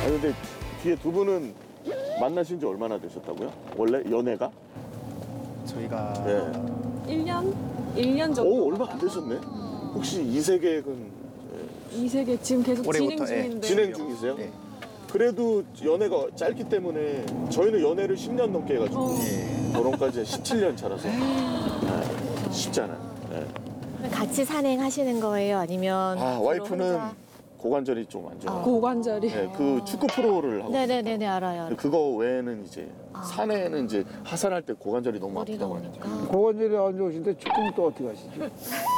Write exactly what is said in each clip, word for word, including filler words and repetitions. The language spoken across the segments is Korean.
아니 근데 뒤에 두 분은 만나신 지 얼마나 되셨다고요? 원래 연애가? 저희가 네. 일 년? 일 년 정도. 오, 얼마 안 되셨네. 혹시 이세 계획은 이세계 지금 계속 올해부터, 진행 예. 중인데. 진행 중이세요? 네. 그래도 연애가 짧기 때문에 저희는 연애를 십 년 넘게 해가지고 어. 예. 결혼까지 십칠 년 차라서 네, 쉽지 않아요. 네. 같이 산행하시는 거예요? 아니면 아 주로 와이프는 혼자? 고관절이 좀 안 좋아요. 고관절이. 네, 그 축구 프로를 하고 네네네네 알아요. 있어요. 그거 외에는 이제 산에는 이제 하산할 때 고관절이 너무 머리가 아프다고 하니까. 오니까. 고관절이 안 좋으신데 축구는 또 어떻게 하시죠?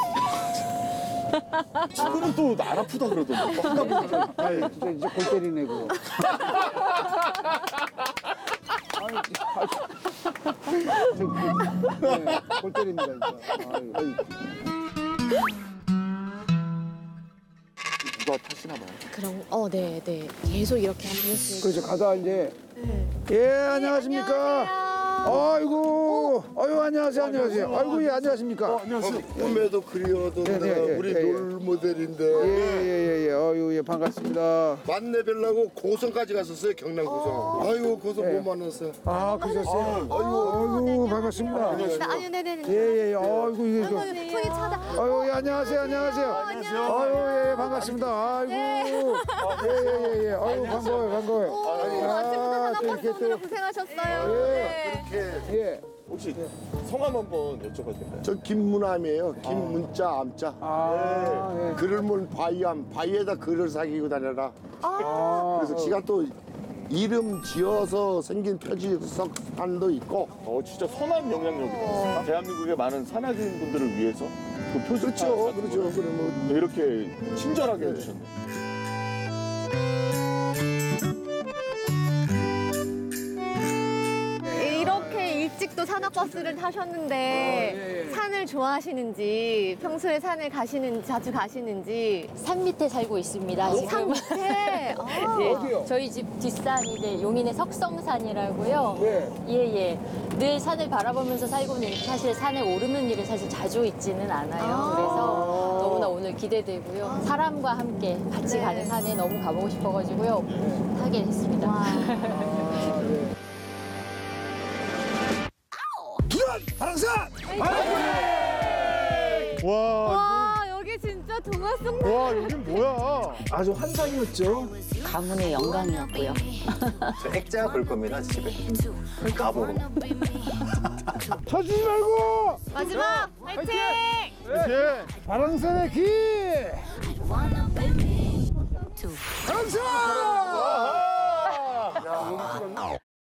축구는 또 안 아프다 그러던데. 또 하다 보니까. 아이 진짜 이제 골 때리네 그거. 아이, 아이, 네, 골 때립니다 진짜. 아이, 아이. 누가 타시나 봐요. 그럼 어 네네 계속 이렇게 한 번씩. 그렇죠. 가다 이제 네. 예 안녕하십니까. 아이고 아유 안녕하세요 안녕하세요. 아이고 예 안녕하십니까. 안녕하세요. 꿈에도 그리워도 네, 내가 네, 네, 우리 네, 네. 롤모델인데 예예예 예, 예. 아유 예 반갑습니다. 만내 뵈려고 고성까지 갔었어요. 경남 고성. 아이고 고성 네. 못 만났어요. 아 그러셨어요. 아이고 아이고 반갑습니다. 아유 네네네. 예예예. 아이고 이게 그. 손이 차다. 아유 예 안녕하세요 안녕하세요. 아유 예 반갑습니다. 아이고 예예예 예. 아유 반가워요 반가워요. 아, 또 이렇게 또 고생하셨어요. 예. 이렇게 예. 혹시 성함 한번 여쭤봐도 될까요? 저 김문암이에요. 김문자 암자. 아 예. 글을 몬 바위암. 바위에다 글을 사귀고 다녀라. 아, 그래서 지가 또 이름 지어서 생긴 표지석판도 있고. 어 진짜 선한 영향력이다. 대한민국의 많은 산악인 분들을 위해서 그 표지 그렇죠, 그렇죠. 그러면 이렇게 친절하게 해주셨네. 이렇게 일찍 또 산악버스를 타셨는데 산을 좋아하시는지 평소에 산을 가시는 자주 가시는지. 산 밑에 살고 있습니다. 산 지금. 밑에. 아. 네, 어디요? 저희 집 뒷산이 이제 용인의 석성산이라고요. 네. 예예. 늘 산을 바라보면서 살고는 있는데 사실 산에 오르는 일이 사실 자주 있지는 않아요. 아. 그래서 너무나 오늘 기대되고요. 사람과 함께 같이 네. 가는 산에 너무 가보고 싶어가지고요. 타게 됐습니다. 아, 네. 와, 와 여기 진짜 동화 속. 와 여긴 뭐야? 아주 환상이었죠. 가문의 영광이었고요. 저 액자 볼 겁니다 집에. 가보로. 터지지 말고 마지막 화이팅! 이제 바람산의 길. 바람산.